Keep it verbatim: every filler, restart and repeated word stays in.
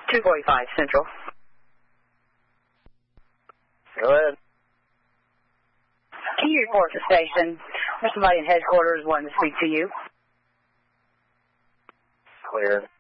two forty-five Central. Go ahead. Can you report to station? There's somebody in headquarters wanting to speak to you. Clear.